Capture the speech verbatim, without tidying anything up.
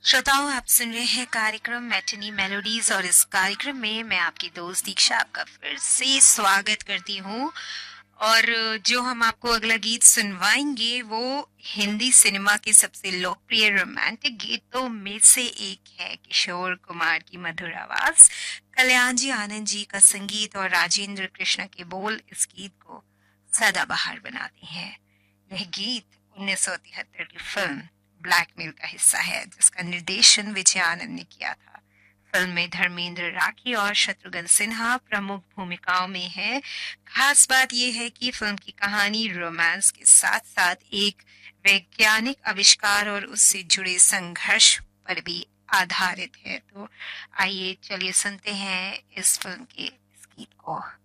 श्रोताओं, आप सुन रहे हैं कार्यक्रम मैटिनी मेलोडीज और इस कार्यक्रम में मैं आपकी दोस्त दीक्षा आपका फिर से स्वागत करती हूँ। और जो हम आपको अगला गीत सुनवाएंगे वो हिंदी सिनेमा के सबसे लोकप्रिय रोमांटिक गीतों में से एक है। किशोर कुमार की मधुर आवाज, कल्याण जी आनंद जी का संगीत और राजेंद्र कृष्ण के बोल इस गीत को सदाबहार बनाते हैं। यह गीत उन्नीस सौ तिहत्तर की फिल्म ब्लैकमेल का हिस्सा है, जिसका निर्देशन विजय आनंद ने किया था। फिल्म में धर्मेंद्र राठी और शत्रुघ्न सिन्हा प्रमुख भूमिकाओं में है। खास बात यह है कि फिल्म की कहानी रोमांस के साथ साथ एक वैज्ञानिक आविष्कार और उससे जुड़े संघर्ष पर भी आधारित है। तो आइए चलिए सुनते हैं इस फिल्म के इस गीत को।